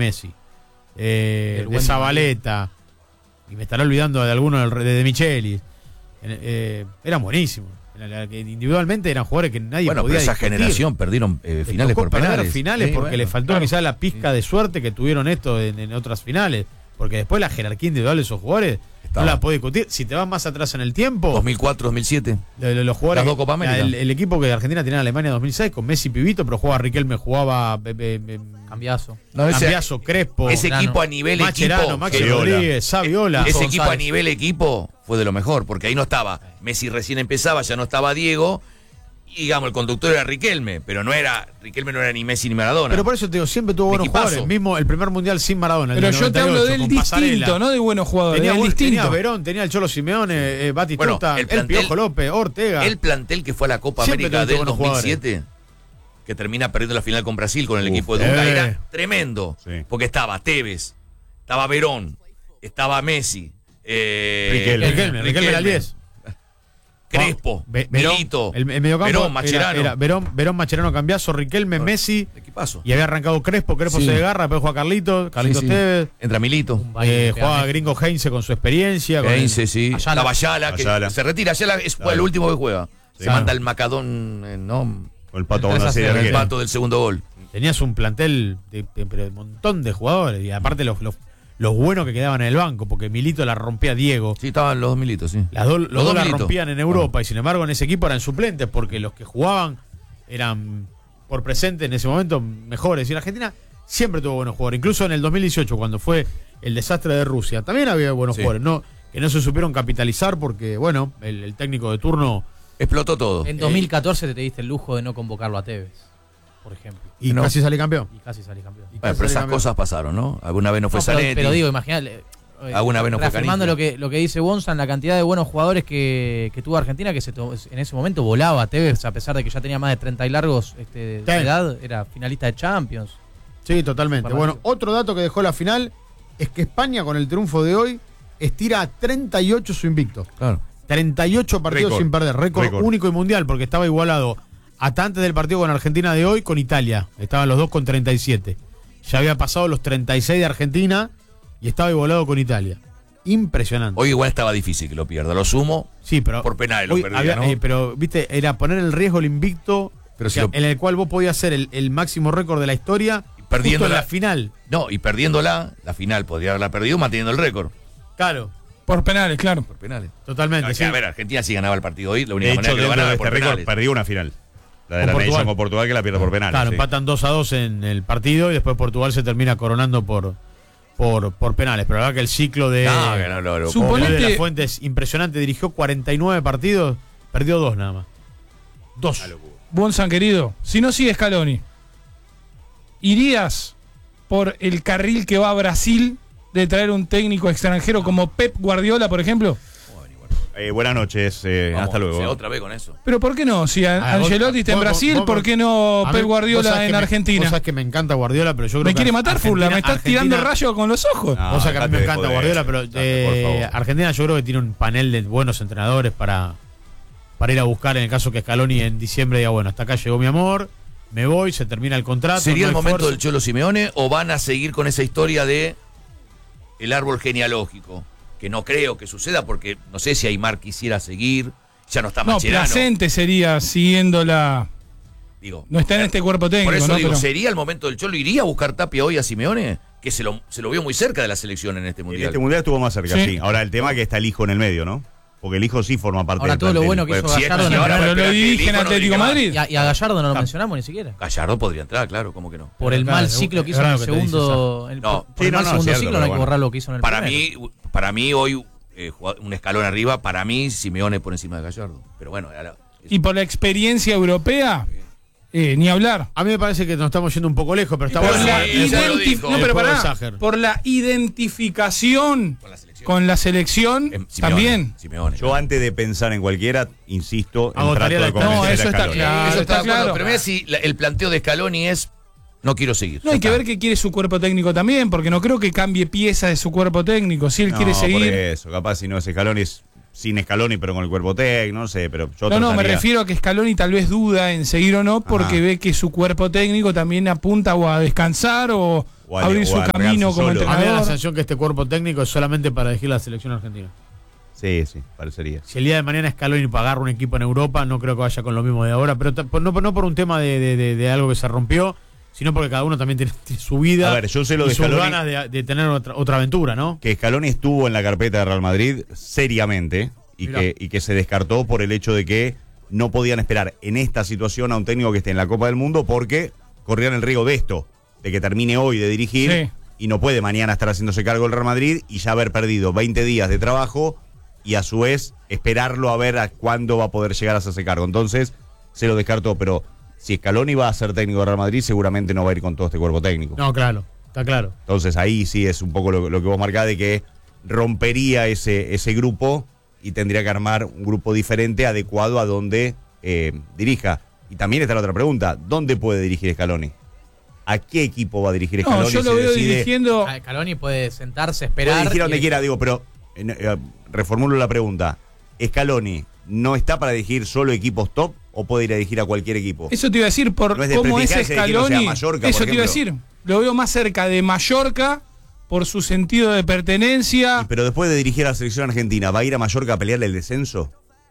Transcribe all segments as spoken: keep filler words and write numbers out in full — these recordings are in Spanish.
Messi, eh, de Zabaleta, y me estaré olvidando de alguno de, de Michelis. Eh, eran buenísimos. Individualmente eran jugadores que nadie bueno, podía pero esa discutir. generación perdieron eh, finales por penales. finales sí, porque bueno, le faltó claro. quizás la pizca sí. de suerte que tuvieron esto en, en otras finales. Porque después la jerarquía individual de esos jugadores Estaba. no la puede discutir. Si te vas más atrás en el tiempo. dos mil cuatro, dos mil siete. De, de los jugadores. Las dos Copa América. El, el equipo que Argentina tenía en Alemania en dos mil seis con Messi Pibito, pero jugaba Riquelme, jugaba eh, eh, Cambiaso. No, ese, Cambiaso, Crespo. Ese Grano, equipo a nivel Macherano, equipo. Maxi Rodríguez, Saviola. Ese González. equipo a nivel equipo fue de lo mejor, porque ahí no estaba. Messi recién empezaba, ya no estaba Diego. Y digamos, el conductor era Riquelme, pero no era. Riquelme no era ni Messi ni Maradona. Pero por eso te digo, siempre tuvo buenos Equipazo. jugadores. Mismo el primer mundial sin Maradona. Pero yo te hablo del distinto, no de buenos jugadores. Tenía, del distinto. tenía Verón, tenía el Cholo Simeone, eh, Batistuta, bueno, el, el Piojo López, Ortega. El plantel que fue a la Copa Siempre América del dos mil siete, jugadores. que termina perdiendo la final con Brasil con el Uf, equipo de Dunga, eh. era tremendo. Sí. Porque estaba Tevez, estaba Verón, estaba Messi, eh, Riquelme, Riquelme, Riquelme era el diez. Crespo, Be Verón, Milito, el, el mediocampo Verón, Macherano. Era, era Verón, Verón, Macherano, Cambiaso, Riquelme, no, Messi. Equipazo. Y había arrancado Crespo, Crespo sí. se desgarra, después juega Carlitos, Carlitos sí, sí. Tevez. Entra Milito. Eh, jugaba Gringo Heinze con su experiencia. Heinze, sí. Ayala. La Ayala, que Ayala. se retira. Ayala es claro. el último que juega. Sí, se claro. manda el Macadón, eh, ¿no? Con el pato Bonacci, el pato del segundo gol. Tenías un plantel de, de, de, de un montón de jugadores. Y aparte los, los los buenos que quedaban en el banco, porque Milito la rompía Diego. Sí, estaban los dos Militos, sí. Las do, los, los dos la Milito. rompían en Europa, bueno. y sin embargo en ese equipo eran suplentes, porque los que jugaban eran por presente en ese momento mejores. Y en Argentina siempre tuvo buenos jugadores. Incluso en el dos mil dieciocho, cuando fue el desastre de Rusia, también había buenos sí. jugadores, no, que no se supieron capitalizar porque, bueno, el, el técnico de turno explotó todo. En dos mil catorce te, te diste el lujo de no convocarlo a Tevez, por ejemplo. Y no. casi salí campeón. Y casi salí campeón. Bueno, pero esas campeón. cosas pasaron, ¿no? Alguna vez no fue no, pero, Zanetti. Pero digo, imagínate. Eh, Alguna vez no fue reafirmando lo que, lo que dice Bonsan, la cantidad de buenos jugadores que, que tuvo Argentina, que se to, en ese momento volaba Tevez, a pesar de que ya tenía más de treinta y largos este, de sí. edad, era finalista de Champions. Sí, totalmente. Bueno, otro dato que dejó la final es que España, con el triunfo de hoy, estira a treinta y ocho su invicto. Claro. treinta y ocho partidos Record. sin perder, récord Record. único y mundial, porque estaba igualado hasta antes del partido con Argentina de hoy con Italia. Estaban los dos con treinta y siete. Ya había pasado los treinta y seis de Argentina y estaba igualado con Italia. Impresionante. Hoy igual estaba difícil que lo pierda, lo sumo. Sí, pero por penales lo perdía, había, ¿no? eh, pero, viste, era poner en riesgo el invicto, pero si que, lo... en el cual vos podías hacer el, el máximo récord de la historia y perdiendo justo en la... la final. No, y perdiéndola, la final podría haberla perdido manteniendo el récord. Claro. Por penales, claro. Por penales. Totalmente. No, sí. A ver, Argentina sí ganaba el partido hoy, la única de manera hecho, que lo ganaba de por este penales. récord perdió una final. La de la Portugal. Nation con Portugal, que la pierde por penales. Claro, sí. empatan dos a dos en el partido y después Portugal se termina coronando por, por, por penales. Pero la verdad que el ciclo de, no, que no, no, no, Suponete... de la Fuente es impresionante. Dirigió cuarenta y nueve partidos, perdió dos nada más. Dos. Bonsan, querido, si no sigue Scaloni, ¿irías por el carril que va a Brasil de traer un técnico extranjero como Pep Guardiola, por ejemplo? Eh, buenas noches, eh, Vamos, hasta luego. O sea, otra vez con eso. Pero ¿por qué no? Si a, ah, Ancelotti está en vos, Brasil, vos, ¿por qué no Pep mí, Guardiola en me, Argentina? Vos sabés que me encanta Guardiola, pero yo creo me que... Me quiere matar, Furla, me estás Argentina, tirando rayo con los ojos. No, vos sabés que a mí me encanta Guardiola, pero eh, Argentina yo creo que tiene un panel de buenos entrenadores para, para ir a buscar, en el caso que Scaloni en diciembre diga, bueno, hasta acá llegó mi amor, me voy, se termina el contrato. ¿Sería no el momento fuerza. del Cholo Simeone o van a seguir con esa historia de el árbol genealógico? Que no creo que suceda porque no sé si Aymar quisiera seguir, ya no está No, Mascherano. Placente sería siguiendo la... Digo, no está en este cuerpo técnico. Por eso ¿no? digo, Pero... ¿sería el momento del Cholo? ¿Iría a buscar Tapia hoy a Simeone? Que se lo, se lo vio muy cerca de la selección en este mundial. En este mundial estuvo más cerca, sí. sí. Ahora el tema es que está el hijo en el medio, ¿no? Porque el hijo sí forma parte ahora del todo plantel. lo bueno que hizo Pues, Gallardo si no, ahora pero lo dirigen no Atlético Madrid. y, a, y a Gallardo no lo mencionamos ni siquiera. Gallardo podría entrar, claro, ¿cómo que no? Por el Claro, mal es- ciclo que es hizo en el raro que te segundo, el, No, por sí, el no, mal no, segundo cierto, ciclo pero no hay que bueno. borrar lo que hizo en el Para primero. mí, para mí hoy, eh, un escalón arriba, para mí Simeone por encima de Gallardo. Pero bueno, ahora, Y por la experiencia europea, eh, ni hablar. A mí me parece que nos estamos yendo un poco lejos, pero está Por bueno. la, Sí, ya lo identi- dijo. no, pero El pará, juego de Sager. por la identificación con la selección. con la selección Eh, Simeone, también. Simeone, Yo claro. antes de pensar en cualquiera, insisto, en Agotaría trato de la- convencer No, a eso está Scaloni. claro. Eso está está claro. claro. Pero mira si la- el planteo de Scaloni es no quiero seguir. No, hay Ya que está. ver qué quiere su cuerpo técnico también, porque no creo que cambie pieza de su cuerpo técnico. Si él No, quiere por seguir. eso, capaz si no es Scaloni, es sin Scaloni, pero con el cuerpo técnico, no sé, pero yo No, no, me trataría- refiero a que Scaloni tal vez duda en seguir o no, porque Ajá. ve que su cuerpo técnico también apunta o a descansar o, O O al- abrir o su a camino regarse como solo. A mí me da la entrenador. sensación que este cuerpo técnico es solamente para elegir la selección argentina. Sí, sí, parecería. Si el día de mañana Scaloni agarra un equipo en Europa, no creo que vaya con lo mismo de ahora, pero t- por- no, no por un tema de, de- de- de algo que se rompió, sino porque cada uno también tiene, tiene su vida A ver, yo sé lo y de sus Scaloni- ganas de, de tener otra, otra aventura, ¿no? Que Scaloni estuvo en la carpeta de Real Madrid seriamente y Mirá. que, y que se descartó por el hecho de que no podían esperar en esta situación a un técnico que esté en la Copa del Mundo porque corrían el riesgo de esto, de que termine hoy de dirigir Sí. y no puede mañana estar haciéndose cargo del Real Madrid y ya haber perdido veinte días de trabajo y a su vez esperarlo a ver a cuándo va a poder llegar a hacerse cargo. Entonces se lo descartó, pero si Scaloni va a ser técnico de Real Madrid seguramente no va a ir con todo este cuerpo técnico. No, claro, está claro. Entonces ahí sí es un poco lo, lo que vos marcás de que rompería ese, ese grupo y tendría que armar un grupo diferente adecuado a donde eh, dirija. Y también está la otra pregunta, ¿dónde puede dirigir Scaloni? ¿A qué equipo va a dirigir No, Scaloni? yo lo si veo decide- dirigiendo. Ah, Scaloni puede sentarse, Puede esperar. dirigir a donde y- quiera, digo, pero eh, eh, reformulo la pregunta. ¿Scaloni no está para dirigir solo equipos top o puede ir a dirigir a cualquier equipo? Eso te iba a decir por No es cómo es desprestigiarse de que no sea Scaloni. Mallorca, Eso por te iba a ejemplo. decir. Lo veo más cerca de Mallorca por su sentido de pertenencia. Y pero después de dirigir a la selección argentina, ¿va a ir a Mallorca a pelearle el descenso?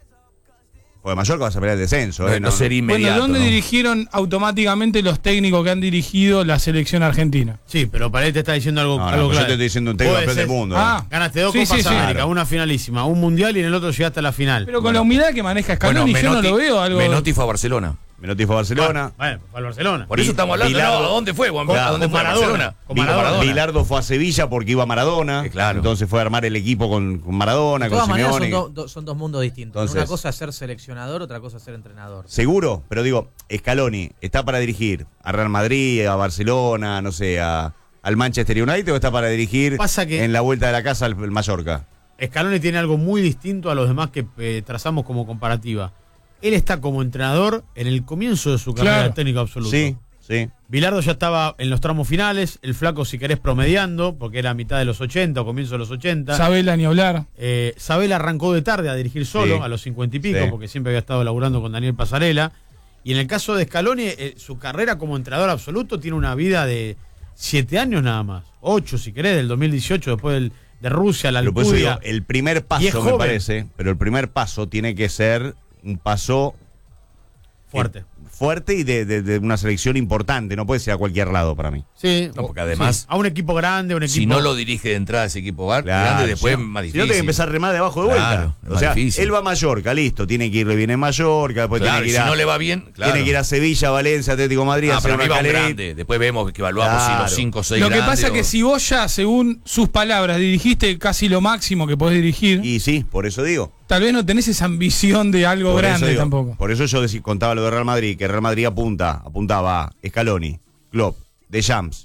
Porque Mallorca vas a pelear el descenso, No, ¿eh? no sería inmediato. Bueno, ¿dónde ¿no? dirigieron automáticamente los técnicos que han dirigido la selección argentina? Sí, pero para él te está diciendo algo, No, no, algo pues yo clave. te estoy diciendo un técnico Vos campeón del decís, mundo. Ah, ¿eh? Ganaste dos Sí, Copas sí, sí. América, Claro. una finalísima, un mundial y en el otro llegaste a la final. Pero con la humildad que maneja Scaloni, yo no lo veo algo. Menotti fue a Barcelona. Menotti fue a Barcelona. Bueno, fue al Barcelona. Por eso Vi- estamos hablando. Bilardo- no, ¿a dónde fue? ¿A Con- dónde con fue? ¿A Maradona. Barcelona? Con Vi- Maradona. Bilardo fue a Sevilla porque iba a Maradona. Eh, claro. Entonces fue a armar el equipo con, con Maradona, De con todas maneras Simeone. son, do- do- son dos mundos distintos. Entonces- Una cosa es ser seleccionador, otra cosa es ser entrenador. Seguro, pero digo, Scaloni, ¿está para dirigir a Real Madrid, a Barcelona, no sé, a, al Manchester United o está para dirigir Pasa que- en la vuelta de la casa al, al Mallorca? Scaloni tiene algo muy distinto a los demás que eh, trazamos como comparativa. Él está como entrenador en el comienzo de su carrera Claro. de técnico absoluto. Sí, sí. Bilardo ya estaba en los tramos finales, el flaco si querés promediando, porque era a mitad de los ochenta o comienzo de los ochenta. Sabela ni hablar. Eh, Sabel arrancó de tarde a dirigir solo, Sí. a los cincuenta y pico, Sí. porque siempre había estado laburando con Daniel Pasarela. Y en el caso de Scaloni, eh, su carrera como entrenador absoluto tiene una vida de siete años nada más. Ocho, si querés, del dos mil dieciocho, después del- de Rusia, la Pero por eso digo, Alcudia. el primer Y es paso me joven. parece, pero el primer paso tiene que ser un paso Fuerte. eh, fuerte y de, de- de una selección importante, no puede ser a cualquier lado para mí. Sí. No, porque además, Sí. A un equipo grande, un equipo. si no lo dirige de entrada ese equipo bar, grande, después si es no- más si difícil. no, tiene que empezar a remar de abajo de Claro, vuelta. es O más sea, difícil. él va a Mallorca, listo, tiene que ir bien en Mallorca, después Claro, tiene que y ir si a, no le va bien, claro. tiene que ir a Sevilla, Valencia, Atlético de Madrid, Ah, hacer pero una arriba un escalerita. grande. Después vemos que evaluamos si Claro. los cinco o seis Lo que grandes pasa es o- que si vos ya, según sus palabras, dirigiste casi lo máximo que podés dirigir, Y sí, por eso digo. tal vez no tenés esa ambición de algo Por eso grande digo, tampoco. Por eso yo decí- contaba lo de Real Madrid, que Real Madrid apunta, apuntaba a Scaloni, Klopp, Deschamps,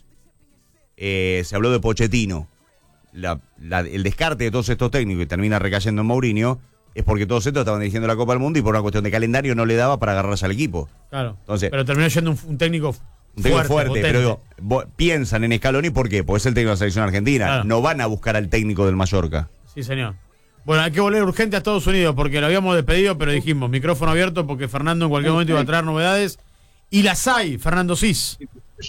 eh, se habló de Pochettino. La- la- el descarte de todos estos técnicos y termina recayendo en Mourinho es porque todos estos estaban dirigiendo la Copa del Mundo y por una cuestión de calendario no le daba para agarrarse al equipo. Claro. Entonces- pero terminó siendo un, un técnico Un técnico fuerte, fuerte, potente. pero digo, vos- piensan en Scaloni, ¿por qué? Porque es el técnico de la selección argentina. Claro. No van a buscar al técnico del Mallorca. Sí, señor. Bueno, hay que volver urgente a Estados Unidos porque lo habíamos despedido, pero dijimos micrófono abierto porque Fernando en cualquier momento iba a traer novedades. Y las hay, Fernando Cis.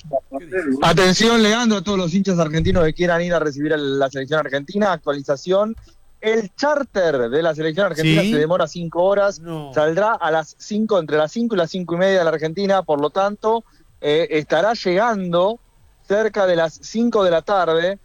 Atención, Leandro, a todos los hinchas argentinos que quieran ir a recibir a la selección argentina. Actualización. El charter de la selección argentina Sí. se demora cinco horas. No. Saldrá a las cinco, entre las cinco y las cinco y media de la Argentina. Por lo tanto, eh, estará llegando cerca de las cinco de la tarde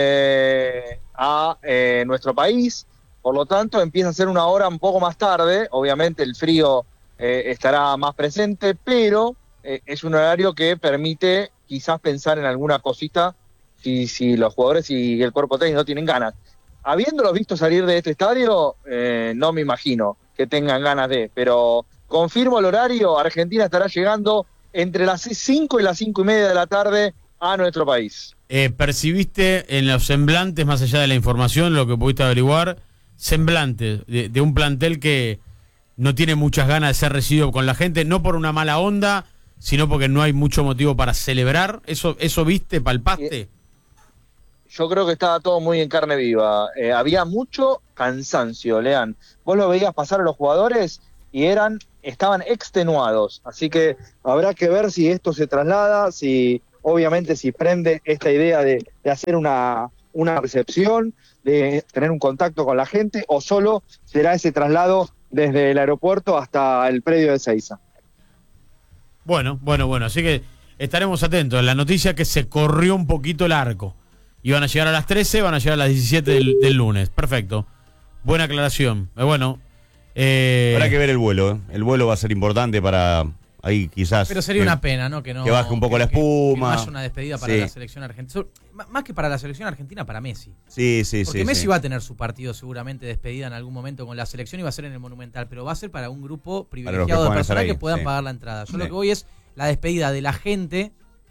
eh, a eh, nuestro país. Por lo tanto, empieza a ser una hora un poco más tarde. Obviamente el frío eh, estará más presente, pero eh, es un horario que permite quizás pensar en alguna cosita si, si los jugadores y el cuerpo técnico no tienen ganas. Habiéndolos visto salir de este estadio, eh, no me imagino que tengan ganas de, pero confirmo el horario, Argentina estará llegando entre las cinco y las cinco y media de la tarde a nuestro país. Eh, ¿Percibiste en los semblantes, más allá de la información, lo que pudiste averiguar, semblantes de, de un plantel que no tiene muchas ganas de ser recibido con la gente, no por una mala onda, sino porque no hay mucho motivo para celebrar? ¿Eso, eso viste, palpaste? Yo creo que estaba todo muy en carne viva. Eh, había mucho cansancio, Lean. Vos lo veías pasar a los jugadores y eran, estaban extenuados. Así que habrá que ver si esto se traslada, si obviamente si prende esta idea de, de hacer una, una recepción, de tener un contacto con la gente, o solo será ese traslado desde el aeropuerto hasta el predio de Ezeiza. Bueno, bueno, bueno, así que estaremos atentos. La noticia que se corrió un poquito el arco. Iban a llegar a las trece, van a llegar a las diecisiete del, del lunes. Perfecto. Buena aclaración. Eh, bueno. Eh... Habrá que ver el vuelo, ¿eh? El vuelo va a ser importante para ahí quizás. Pero sería que, una pena, ¿no? Que no que baje un poco que, la espuma. Que, que no haya una despedida para sí. la selección argentina. Más que para la selección argentina, para Messi. Sí, sí, Porque sí. Messi sí. va a tener su partido seguramente despedida en algún momento con la selección y va a ser en el Monumental, pero va a ser para un grupo privilegiado de personas que puedan sí. pagar la entrada. Yo sí. lo que voy es la despedida de la gente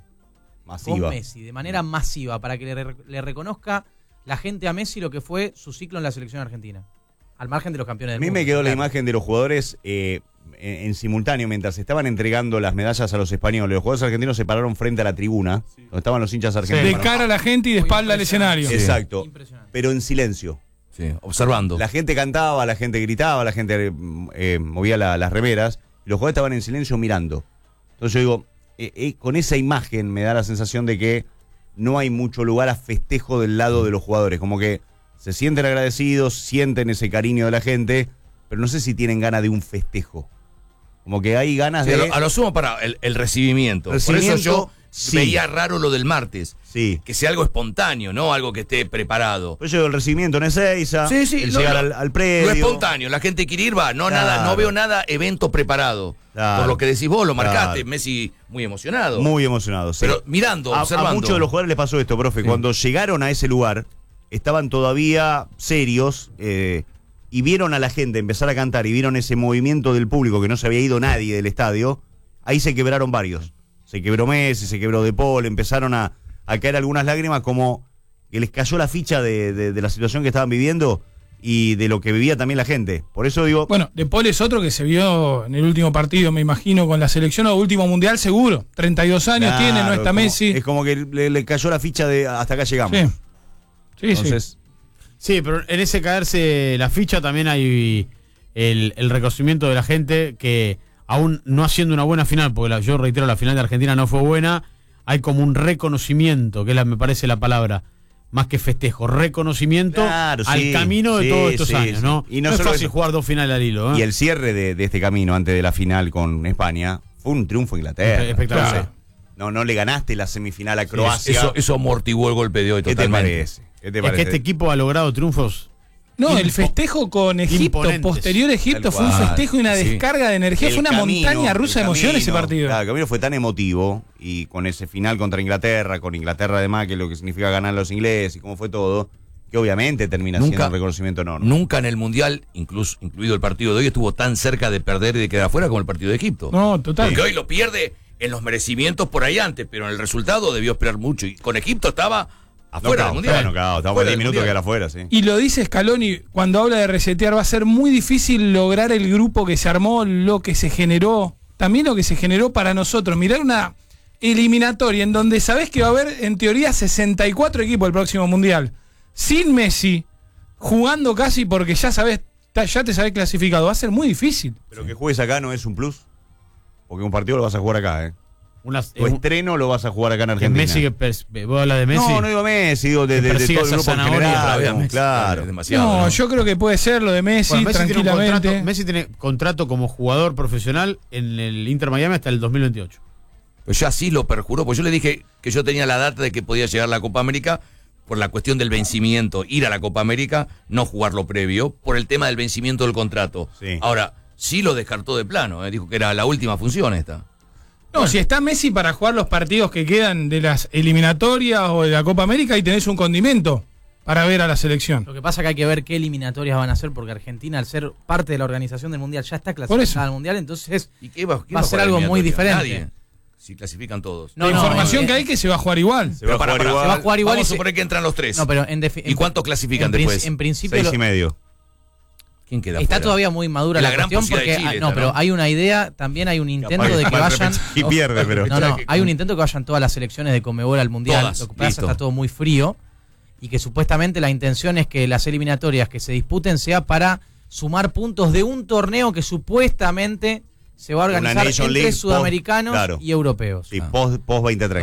Masiva. con Messi, de manera masiva, para que le, le reconozca la gente a Messi lo que fue su ciclo en la selección argentina. Al margen de los campeones A del mí mundo. me quedó claro. la imagen de los jugadores eh, en, en simultáneo, mientras estaban entregando las medallas a los españoles. Los jugadores argentinos se pararon frente a la tribuna, sí. donde estaban los hinchas argentinos. De cara a la gente y de espalda al escenario. Sí. Exacto, Impresionante. pero en silencio. Sí, observando. La gente cantaba, la gente gritaba, la gente eh, movía la, las remeras, y los jugadores estaban en silencio mirando. Entonces yo digo, eh, eh, con esa imagen me da la sensación de que no hay mucho lugar a festejo del lado de los jugadores, como que se sienten agradecidos, sienten ese cariño de la gente, pero no sé si tienen ganas de un festejo. Como que hay ganas Sí, de... a, lo, a lo sumo para el, el recibimiento. Recibimiento, Por eso yo sí. veía raro lo del martes. Sí. Que sea algo espontáneo, no algo que esté preparado. Pues yo el recibimiento en Ezeiza, Sí, sí, el lo- llegar lo- al, al predio. Lo espontáneo, la gente quiere ir, va. No, Claro. nada, no veo nada evento preparado. Claro. Por lo que decís vos, lo marcaste, Claro. Messi muy emocionado. Muy emocionado, sí. Pero mirando, a, observando. a muchos de los jugadores les pasó esto, profe. Sí. Cuando llegaron a ese lugar, estaban todavía serios eh, y vieron a la gente empezar a cantar y vieron ese movimiento del público que no se había ido nadie del estadio. Ahí se quebraron varios. Se quebró Messi, se quebró De Paul, empezaron a, a caer algunas lágrimas, como que les cayó la ficha de, de, de la situación que estaban viviendo y de lo que vivía también la gente. Por eso digo... Bueno, De Paul es otro que se vio en el último partido, me imagino, con la selección o último mundial seguro. treinta y dos años claro, tiene, no está como- Messi. Es como que le, le cayó la ficha de hasta acá llegamos. Sí, sí, Entonces, Sí, pero en ese caerse la ficha también hay el, el reconocimiento de la gente que aún no haciendo una buena final, porque la, yo reitero, la final de Argentina no fue buena, hay como un reconocimiento, que es la, me parece la palabra, más que festejo, reconocimiento Claro, al sí, camino de sí, todos estos sí, años, sí. ¿no? Y no no es solo fácil eso. jugar dos finales al hilo, ¿eh? y el cierre de, de este camino antes de la final con España fue un triunfo a Inglaterra. Espe- espectacular. Entonces, no, no le ganaste la semifinal a Croacia. Eso, eso amortiguó el golpe de hoy ¿Qué te totalmente. parece? ¿Qué te Es parece? que este equipo ha logrado triunfos. No, el Impo- festejo con Egipto, imponentes. posterior a Egipto, Tal fue un cual, festejo y una sí. descarga de energía. El Fue una camino, montaña rusa de el emociones ese camino, partido. Claro, el camino fue tan emotivo y con ese final contra Inglaterra, con Inglaterra además, que lo que significa ganar a los ingleses y cómo fue todo, que obviamente termina Nunca- siendo un reconocimiento enorme. Nunca en el Mundial, incluso incluido el partido de hoy, estuvo tan cerca de perder y de quedar afuera como el partido de Egipto. No, total. Porque hoy lo pierde en los merecimientos por ahí antes, pero en el resultado debió esperar mucho. Y con Egipto estaba afuera del Knockout, Mundial. estaba knockout, estaba Fuera diez del minutos Mundial. que era afuera, sí. Y lo dice Scaloni cuando habla de resetear, va a ser muy difícil lograr el grupo que se armó, lo que se generó, también lo que se generó para nosotros. Mirar una eliminatoria en donde sabés que va a haber en teoría sesenta y cuatro equipos el próximo Mundial, sin Messi, jugando casi porque ya sabés, ta- ya te sabés clasificado, va a ser muy difícil. Pero que juegues acá no es un plus, porque un partido lo vas a jugar acá, ¿eh? Una, Tu es un- estreno lo vas a jugar acá en que Argentina. Messi que pers- vos hablas de Messi. No, no digo Messi, digo de, Que de- de persiga todo el esa grupo en zanahoria general, Otra vez, ¿no? Messi. Claro. Es demasiado, No, ¿no? yo creo que puede ser lo de Messi, Bueno, Messi, tiene un tranquilamente. contrato, Messi tiene contrato como jugador profesional en el Inter Miami hasta el dos mil veintiocho. Pues ya sí lo perjuró, pues yo le dije que yo tenía la data de que podía llegar a la Copa América por la cuestión del vencimiento, ir a la Copa América, no jugarlo previo, por el tema del vencimiento del contrato. Sí. Ahora, sí lo descartó de plano, eh, dijo que era la última función esta. No, si está Messi para jugar los partidos que quedan de las eliminatorias o de la Copa América, ahí tenés un condimento para ver a la selección. Lo que pasa es que hay que ver qué eliminatorias van a hacer, porque Argentina, al ser parte de la organización del Mundial, ya está Por eso. clasificada al Mundial, entonces ¿Y qué va, qué Va a va ser jugar algo muy eliminatoria? diferente. Nadie, si clasifican todos. No, la no, información eh, que hay que se va a jugar igual. Se va a Pero pará, jugar pará, igual. se va a jugar igual Vamos y a se- suponer que entran los tres. No, pero en defi- ¿Y en- cuántos clasifican en prin- después? En principio Seis lo- y medio. ¿Quién queda está fuera? todavía muy madura La la, gran cuestión posibilidad de porque Chile ah, no, esta, pero ¿no? hay una idea, también hay un intento Capaz de que que vayan y pierde, pero No, no, hay un intento que vayan todas las selecciones de Conmebol al Mundial. Todas, Lo que pasa es que listo. está todo muy frío y que supuestamente la intención es que las eliminatorias que se disputen sea para sumar puntos de un torneo que supuestamente se va a Una organizar Nation entre League post- sudamericanos claro. y europeos. Sí, Ah. post, post veinte treinta. Entonces,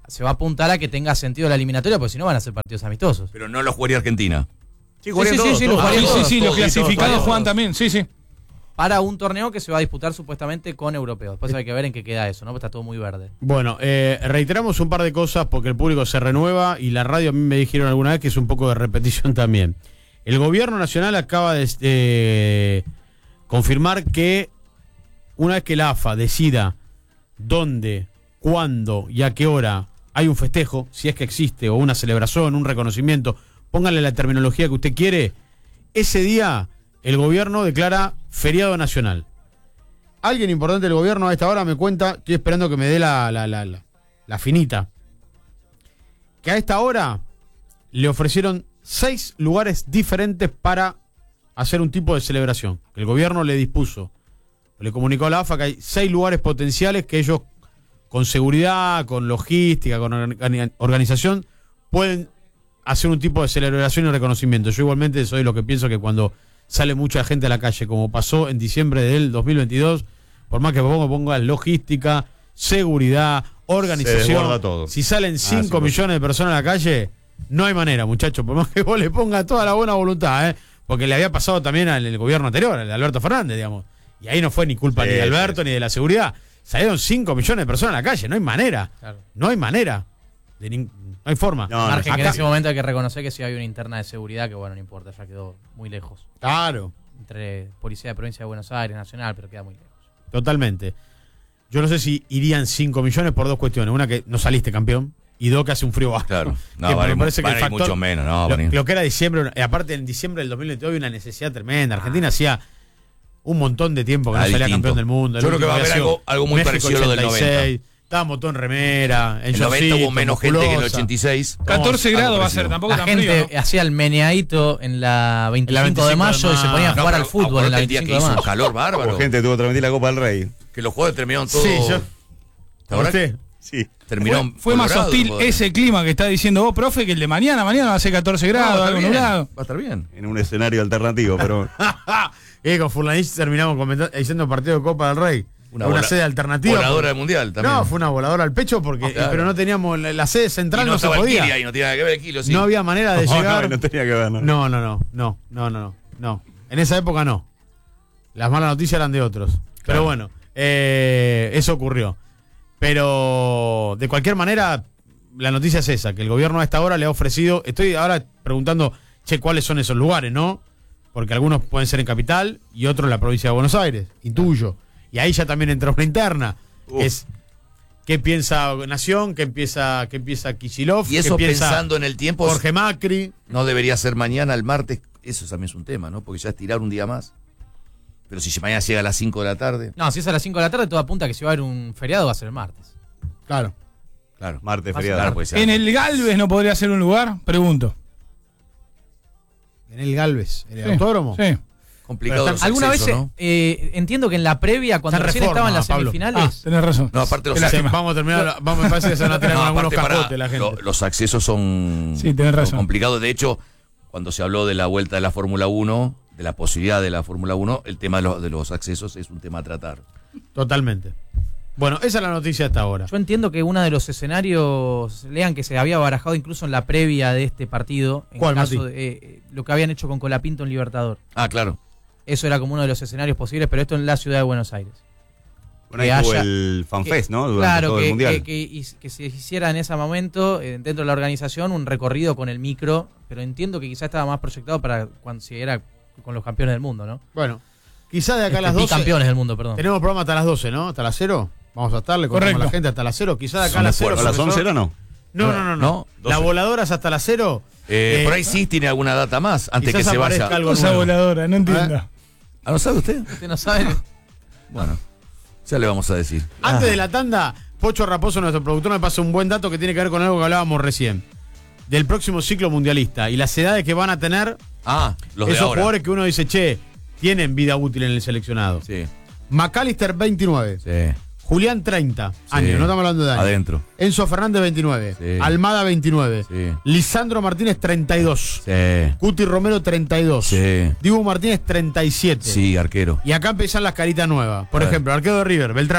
se va a apuntar a que tenga sentido la eliminatoria, porque si no van a ser partidos amistosos. Pero no lo jugaría Argentina. Sí, sí, sí, sí, sí, los Sí, jugarían sí, todos, sí, los todos, clasificados todos, juegan todos. también, sí, sí. Para un torneo que se va a disputar supuestamente con europeos. Después hay que ver en qué queda eso, ¿no? Porque está todo muy verde. Bueno, eh, reiteramos un par de cosas porque el público se renueva y la radio a mí me dijeron alguna vez que es un poco de repetición también. El gobierno nacional acaba de eh, confirmar que una vez que la A F A decida dónde, cuándo y a qué hora hay un festejo, si es que existe, o una celebración, un reconocimiento, póngale la terminología que usted quiere, ese día el gobierno declara feriado nacional. Alguien importante del gobierno a esta hora me cuenta, estoy esperando que me dé la, la, la, la, la finita, que a esta hora le ofrecieron seis lugares diferentes para hacer un tipo de celebración. El gobierno le dispuso, le comunicó a la A F A que hay seis lugares potenciales que ellos, con seguridad, con logística, con organi- organización, pueden hacer un tipo de celebración y reconocimiento. Yo igualmente soy lo que pienso que cuando sale mucha gente a la calle, como pasó en diciembre del dos mil veintidós, por más que ponga, ponga logística, seguridad, organización, Se desborda todo. si salen cinco sí, pues. millones de personas a la calle, no hay manera, muchachos, por más que vos le pongas toda la buena voluntad, ¿eh? Porque le había pasado también al el gobierno anterior, al de Alberto Fernández, digamos. Y ahí no fue ni culpa Sí, ni de Alberto sí. ni de la seguridad. Salieron cinco millones de personas a la calle, no hay manera. Claro. No hay manera. De nin- no hay forma. No, no, Margen que en acá- ese momento hay que reconocer que sí hay una interna de seguridad que, bueno, no importa, ya quedó muy lejos. Claro, Entre Policía de Provincia de Buenos Aires, Nacional, pero queda muy lejos. totalmente. Yo no sé si irían cinco millones por dos cuestiones. Una, que no saliste campeón. Y dos, que hace un frío bajo. Claro. No, Que van a me ir- parece que van el a ir factor- mucho menos, no, lo, van a ir- lo que era diciembre, eh, aparte en diciembre del dos mil veintidós había una necesidad tremenda. Argentina hacía un montón de tiempo que no Ah, salía distinto. campeón del mundo. El Yo creo que último va a había haber sido algo- algo muy México parecido a lo del ochenta y seis. noventa. Estábamos todos en remera, en En el noventa hubo shortcito, menos gente que en el musculosa. ochenta y seis. catorce algo grados va a parecido. ser, tampoco La tan gente frío, ¿no? hacía el meneadito en la veinticinco, de mayo y se ponía a No, jugar pero al fútbol en la acordate el día veinticinco que de hizo un mayo. calor bárbaro. Como gente tuvo que transmitir la Copa del Rey. Que los jugadores terminaron todos. Sí, yo. ¿Te acordás? ¿Usted? Sí. Terminaron Fue, fue más colorados, hostil los jugadores. ese clima que está diciendo vos, profe, que el de mañana. Mañana va a ser catorce No, va a grados, estar algo bien, nublado. Va a estar bien. En un escenario alternativo, pero. Y con Furlanich terminamos comentando, diciendo partido de Copa del Rey. Una, bola- sede alternativa. Voladora del porque- mundial también. No, fue una voladora al pecho porque Ah, claro. pero no teníamos la, la sede Y central, no, no, se estaba el podía. Kili ahí, no tiene nada que ver el kilo, sí. No había manera de No, llegar. no, no tenía que ver, ¿no? No, no, no, no, no, no, no, no. En esa época no. Las malas noticias eran de otros. Pero Claro. bueno, eh, eso ocurrió. Pero de cualquier manera, la noticia es esa, que el gobierno a esta hora le ha ofrecido, estoy ahora preguntando, che, ¿cuáles son esos lugares, no? Porque algunos pueden ser en Capital y otros en la provincia de Buenos Aires, intuyo. Y ahí ya también entra una interna, Uf. que es qué piensa Nación, qué empieza, qué empieza Kicillof, Y eso qué piensa pensando en el tiempo, Jorge Macri. no debería ser mañana, el martes. Eso también es un tema, ¿no? Porque ya es tirar un día más. Pero si mañana llega a las cinco de la tarde, No, si es a las cinco de la tarde, todo apunta a que si va a haber un feriado va a ser el martes. Claro. claro. Martes, Más feriado. Claro, puede ser. ¿En el Galvez no podría ser un lugar? Pregunto. En el Galvez, en el Sí, autódromo. Sí. Complicado Pero los ¿Alguna vez accesos, ¿no? eh, entiendo que en la previa, cuando Está en recién reforma, estaban las Pablo. Ah, semifinales, tenés razón. No, aparte los Qué accesos. lástima. Vamos a terminar, vamos, me parece que se van a tirar No, con algunos aparte, cajotes pará, la gente. lo- los accesos son, Sí, tenés son razón. complicados. De hecho, cuando se habló de la vuelta de la Fórmula uno, de la posibilidad de la Fórmula uno, el tema de los, de los accesos es un tema a tratar. Totalmente. Bueno, esa es la noticia hasta ahora. yo entiendo que uno de los escenarios, lean que se había barajado incluso en la previa de este partido, en ¿Cuál, caso Mati? de, eh, lo que habían hecho con Colapinto en Libertador. Ah, claro. Eso era como uno de los escenarios posibles, pero esto en la ciudad de Buenos Aires. Bueno, ahí que estuvo haya- el FanFest, que- ¿no? Durante Claro, todo que, el mundial. que, que- y- que se hiciera en ese momento, eh, dentro de la organización, un recorrido con el micro, pero entiendo que quizás estaba más proyectado para cuando si era con los campeones del mundo, ¿no? Bueno, quizás de acá a Este, las doce. bicampeones del mundo, perdón. Tenemos programa hasta las doce, ¿no? Hasta las cero. Vamos a estar, le contamos a la Correcto. gente hasta las cero. Quizás de acá a Son las cero. esfuerzos. ¿A las profesor. once era no? No, no, no. no. No, Las doce. voladoras hasta las cero. Eh, Eh, por ahí sí tiene alguna data más, antes quizás que se aparezca vaya. algo Cosa nuevo. voladora, no entiendo. ¿Eh? ¿Ah, no sabe usted? Usted no sabe. Bueno, ya le vamos a decir. Antes de la tanda, Pocho Raposo, nuestro productor, me pasa un buen dato que tiene que ver con algo que hablábamos recién. Del próximo ciclo mundialista y las edades que van a tener Ah, los de esos ahora. jugadores que uno dice, che, tienen vida útil en el seleccionado. Sí, McAllister, veintinueve. sí. Julián, treinta Sí. años, no estamos hablando de años. Adentro. Enzo Fernández, veintinueve. Sí. Almada, veintinueve. Sí. Lisandro Martínez, treinta y dos. Sí. Cuti Romero, treinta y dos. Sí. Dibu Martínez, treinta y siete. Sí, arquero. Y acá empiezan las caritas nuevas. Por A ver. ejemplo, arquero de River, Beltrán.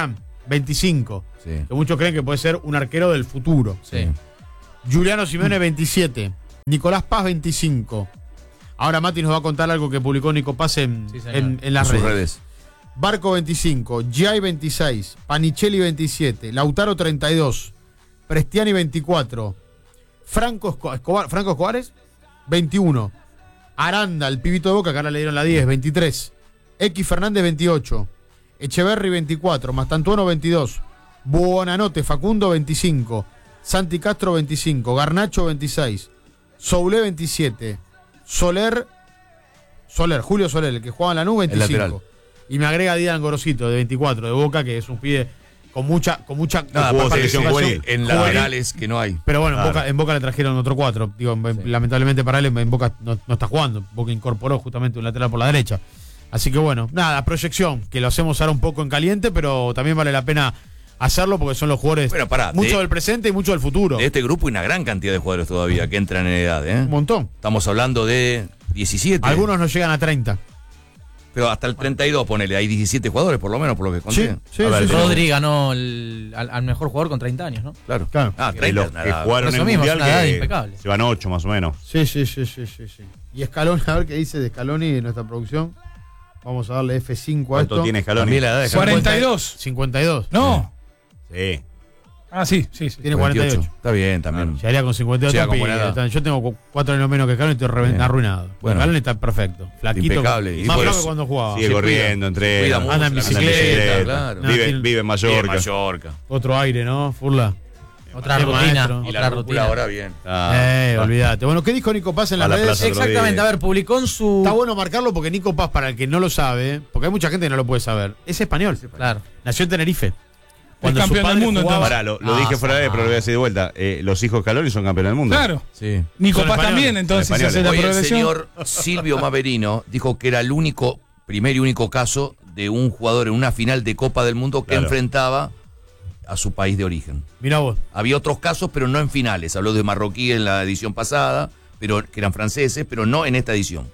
veinticinco. Sí. Que muchos creen que puede ser un arquero del futuro. Sí. Giuliano Simeone, veintisiete. Nicolás Paz, veinticinco. Ahora Mati nos va a contar algo que publicó Nico Paz en, Sí, señor. en, en las sus redes. redes. Barco, veinticinco. Giai, veintiséis. Panicelli, veintisiete. Lautaro, treinta y dos. Prestiani, veinticuatro. Franco Esco- Escobar, Franco Escobares, veintiuno. Aranda, el pibito de Boca, que ahora le dieron la diez, veintitrés. X Fernández, veintiocho. Echeverri, veinticuatro. Mastantuono, veintidós. Buonanotte, Facundo, veinticinco. Santi Castro, veinticinco. Garnacho, veintiséis. Soule, veintisiete. Soler, Soler, Julio Soler, el que jugaba en la nube, El lateral. veinticinco. Y me agrega Dian Gorosito, de veinticuatro, de Boca, que es un pibe con mucha, con mucha Nada, jugó aparte selección en- juvenil. en Juvenil. laterales que no hay. Pero bueno, en, Claro. Boca, en Boca le trajeron otro cuatro. Digo, en- Sí. lamentablemente para él en Boca no, no está jugando. Boca incorporó justamente un lateral por la derecha. Así que bueno, nada, proyección, que lo hacemos ahora un poco en caliente, pero también vale la pena hacerlo porque son los jugadores Bueno, pará, mucho de- del presente y mucho del futuro. De este grupo hay una gran cantidad de jugadores todavía que entran en edad, ¿eh? Un montón. Estamos hablando de diecisiete. Algunos no llegan a treinta. Pero hasta el treinta y dos, ponele. Hay diecisiete jugadores, por lo menos, por lo que conté. sí, A ver, sí, sí. pero- Rodri ganó el- al, al mejor jugador con treinta años, ¿no? Claro. Claro. Ah, De treinta. los que nada. jugaron Por en eso el mismo, Mundial es una edad que impecable. se van ocho más o menos. Sí, sí, sí, sí, sí, sí. Y Scaloni, a ver qué dice de Scaloni de nuestra producción. Vamos a darle F cinco a ¿Cuánto esto. tiene Scaloni? También la edad de cuarenta y dos. cincuenta y dos. No. Sí. Ah, sí, sí, sí. Tiene cuarenta y ocho. Está bien, también. Llegaría con cincuenta y ocho. Llega con pi- buena edad. Yo tengo cu- cuatro años menos que Scaloni y estoy re- Bien. arruinado. Bueno. Scaloni está perfecto. Flaquito. Impecable. Y Más por flaco eso que cuando jugaba. Sigue se corriendo, entrena. cuida mucho, anda en la bicicleta, claro. No, Vive, tiene- vive en Bien, Mallorca. Mallorca. Otro aire, ¿no? Furla. Otra Qué rutina. maestro. Y Otra la rutina. rúcula ahora bien. Ah, eh, ah. olvídate. Bueno, ¿qué dijo Nico Paz en A las la redes? plaza. otro Exactamente, día. a ver, publicó en su. Está bueno marcarlo porque Nico Paz, para el que no lo sabe, porque hay mucha gente que no lo puede saber, es español. Claro. Nació en Tenerife. Es campeón su del padre mundo, jugaba- Pará, lo, lo Ah, dije fuera de, ah. pero lo voy a decir de vuelta. Eh, los hijos de Scaloni son campeones del mundo. Claro. Sí. Nico Son Paz españoles. también, entonces Son se hace la Hoy el progresión. señor Silvio Maverino dijo que era el único, primer y único caso de un jugador en una final de Copa del Mundo que Claro. enfrentaba a su país de origen. Mirá vos. Había otros casos, pero no en finales. Habló de marroquí en la edición pasada, pero que eran franceses, pero no en esta edición.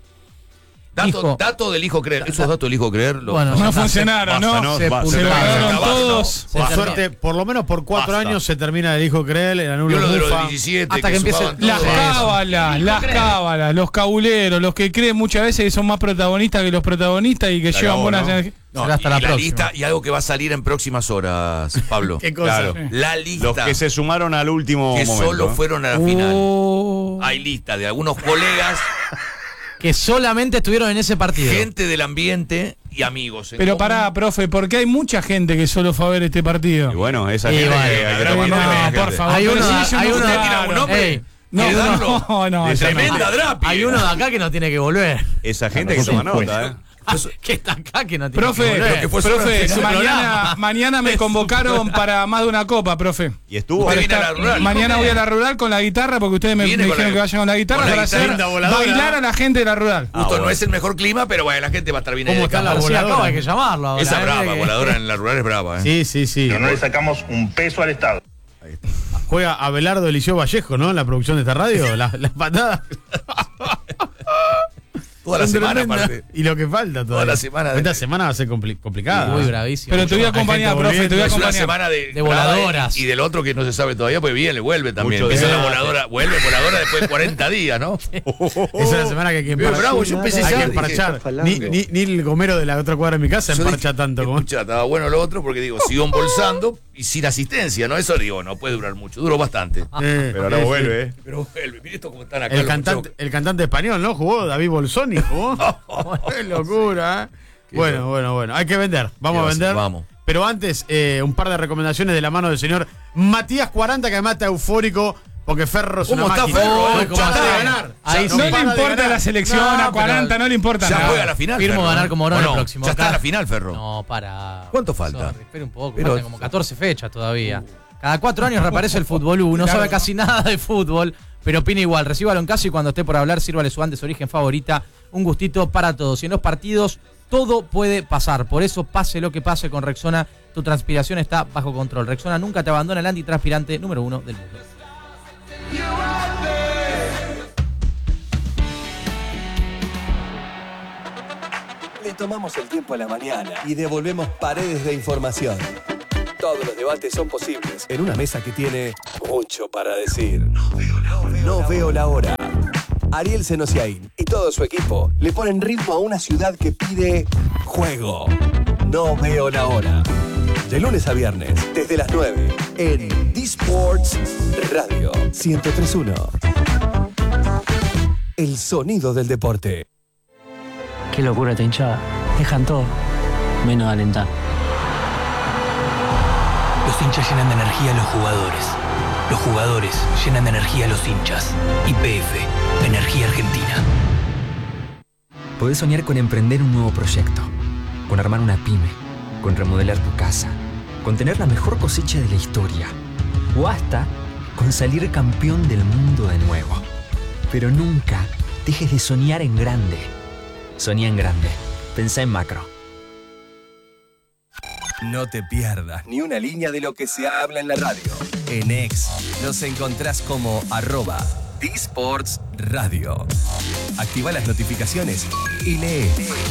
Dato, Hijo. dato del hijo creer. Esos datos del hijo creer. lo- Bueno, No ya funcionaron, Basta, ¿no? ¿no? Se Basta. Se lo Basta, ganaron basta, todos. Se Por termina. suerte, por lo menos por cuatro Basta. años se termina el hijo Creel, el anulo Vio lo de los Mufa. diecisiete. Hasta que empiece sumaban Las todo. Eso. cábalas, las cábalas, los cabuleros, los que creen muchas veces que son más protagonistas que los protagonistas y que Se llevan acabó, buenas ¿no? energías. No, Será hasta y la la próxima. lista y algo que va a salir en próximas horas, Pablo. ¿Qué cosa? Claro. La lista Los que se sumaron al último que momento. solo ¿eh? fueron a la final. Oh. Hay lista de algunos colegas, Que solamente estuvieron en ese partido. gente del ambiente y amigos. en Pero común. pará, profe, porque hay mucha gente que solo fue a ver este partido. Y bueno, esa Y gente bueno, que hay que habrá tomar que- nota, no, gente. por favor. Hay pero uno, si hay ellos no uno, ¿Usted tiene algún nombre? Ey, No, ¿Quiere darlo? no, no, eso no. Tremenda drapi. hay uno de acá que no tiene que volver. Esa gente que toma nota, ¿eh? Que está acá que no tiene que Profe, volver. que fue profe, su mañana, programa. mañana me convocaron para más de una copa, profe. Y estuvo. Usted Para viene a estar- la rural. mañana voy a la rural con la guitarra porque ustedes me, me Viene con dijeron la- que vayan con la guitarra con la para hacer guitarra voladora. bailar a la gente de la rural. Ah, Justo no bueno. es el mejor clima, pero bueno, la gente va a estar bien ahí ¿Cómo de está la cámara. Sí, voladora? acabo, hay que llamarlo ahora. Esa eh, brava, que- voladora en la rural es brava, ¿eh? Sí, sí, sí. Pero no le sacamos un peso al Estado. Juega Abelardo Eliseo Vallejo, ¿no? En la producción de esta radio. La, la patada. Toda la Son semana, tremendas. aparte. Y lo que falta todavía. la semana de- Esta semana va a ser compli- complicada. Muy bravísimo. Pero te voy a Hay gente acompañar, profe, te voy a volviendo. Es una acompañar. semana de, De voladoras. Y del otro que no se sabe todavía, pues bien, le vuelve también. Mucho Empieza la debate. voladora, vuelve voladora después de cuarenta días, ¿no? Es una semana que hay que Bien, emparchar. bravo, yo empecé Hay ya, que dije, emparchar. Ni, ni, ni el gomero de la otra cuadra de mi casa Yo emparcha dije, tanto como. escucha, estaba bueno lo otro porque digo, siguió embolsando y sin asistencia, ¿no? Eso digo, no puede durar mucho, duró bastante. Eh, Pero ahora eh, vuelve, ¿eh? Pero vuelve, mire esto cómo están acá. El los cantante, muchachos. el cantante español, ¿no? Jugó David Bolsoni, jugó. Qué locura, ¿eh? Qué Bueno, loco. bueno, bueno. Hay que vender. Vamos ¿Qué a va a vender. hacer? Vamos. Pero antes, eh, un par de recomendaciones de la mano del señor Matías cuarenta, que además está eufórico porque Ferro es una ¿Cómo está máquina. Ferro, eh? No ¿Cómo para de está? ganar. Ahí Ya sí. No le para de importa ganar. la selección, No, a cuarenta pero- no le importa Ya nada. juega la final. Firmo Ferro, ganar ¿no? como Morón ¿O no? el próximo. Ya está Acá. en la final, Ferro. No, para. ¿Cuánto falta? Sorry, espera un poco, Pero- faltan como catorce fechas todavía. Cada cuatro años reaparece el fútbol U. No sabe casi nada de fútbol, pero opina igual. Recíbalo en casa y cuando esté por hablar, sírvale su antes origen favorita. Un gustito para todos. Y en los partidos, todo puede pasar. Por eso, pase lo que pase con Rexona, tu transpiración está bajo control. Rexona nunca te abandona, el antitranspirante número uno del mundo. Le tomamos el tiempo a la mañana y devolvemos paredes de información. Todos los debates son posibles en una mesa que tiene mucho para decir. No veo la hora. No veo la hora. Ariel Senosiaín y todo su equipo le ponen ritmo a una ciudad que pide juego. No veo la hora. De lunes a viernes, desde las nueve, en D-Sports Radio ciento tres punto uno. El sonido del deporte. Qué locura esta hinchada. Dejan todo, menos alentar. Los hinchas llenan de energía a los jugadores. Los jugadores llenan de energía a los hinchas. Y P F, Energía Argentina. Podés soñar con emprender un nuevo proyecto, con armar una pyme, con remodelar tu casa, con tener la mejor cosecha de la historia, o hasta con salir campeón del mundo de nuevo. Pero nunca dejes de soñar en grande. Soñá en grande. Pensá en macro. No te pierdas ni una línea de lo que se habla en la radio. En X nos encontrás como arroba D-Sports Radio. Activa las notificaciones y lee.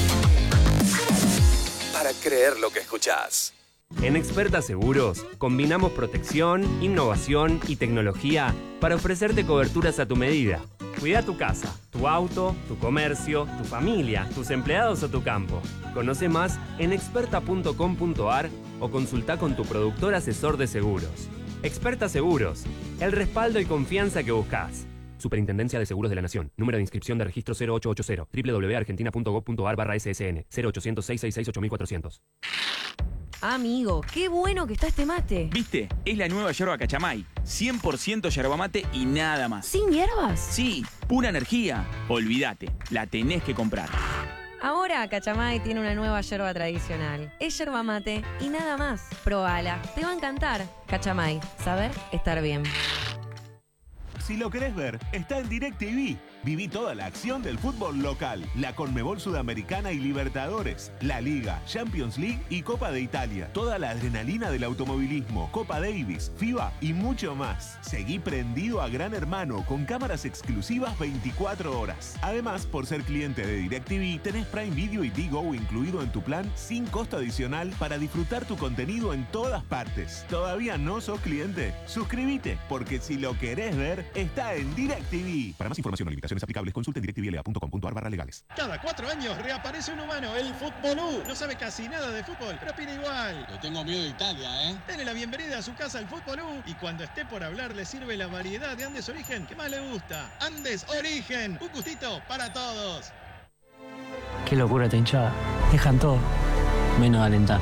Para creer lo que escuchás. En Experta Seguros, combinamos protección, innovación y tecnología para ofrecerte coberturas a tu medida. Cuida tu casa, tu auto, tu comercio, tu familia, tus empleados o tu campo. Conoce más en experta punto com punto a r o consulta con tu productor asesor de seguros. Experta Seguros, el respaldo y confianza que buscas. Superintendencia de Seguros de la Nación. Número de inscripción de registro cero ocho ocho cero. doble u doble u doble u punto argentina punto gob punto a r barra S S N. cero ochocientos, seiscientos sesenta y seis, ocho mil cuatrocientos. Amigo, qué bueno que está este mate. ¿Viste? Es la nueva yerba Cachamay. cien por ciento yerba mate y nada más. ¿Sin hierbas? Sí, pura energía. Olvídate, la tenés que comprar. Ahora Cachamay tiene una nueva yerba tradicional. Es yerba mate y nada más. Probala, te va a encantar. Cachamay, saber estar bien. Si lo querés ver, está en DirecTV. Viví toda la acción del fútbol local, la Conmebol Sudamericana y Libertadores, la Liga, Champions League y Copa de Italia. Toda la adrenalina del automovilismo, Copa Davis, FIBA y mucho más. Seguí prendido a Gran Hermano con cámaras exclusivas veinticuatro horas. Además, por ser cliente de DirecTV, tenés Prime Video y Digo incluido en tu plan sin costo adicional para disfrutar tu contenido en todas partes. ¿Todavía no sos cliente? Suscríbete, porque si lo querés ver, está en DirecTV. Para más información o limitaciones aplicables, consulte en directv punto com punto a r barra legales. Cada cuatro años reaparece un humano, el Fútbol U. No sabe casi nada de fútbol, pero opina igual. Le tengo miedo de Italia, ¿eh? Dele la bienvenida a su casa al Fútbol U y cuando esté por hablar le sirve la variedad de Andes Origen que más le gusta. Andes Origen, un gustito para todos. Qué locura esta hinchada. Dejan todo, menos alentar.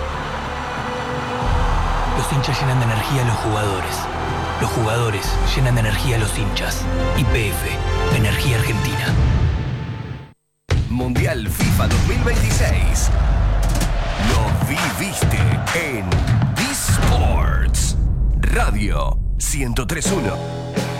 Los hinchas llenan de energía a los jugadores. Los jugadores llenan de energía a los hinchas. Y P F, Energía Argentina. Mundial FIFA dos mil veintiséis. Lo viviste en D-Sports Radio ciento tres punto uno.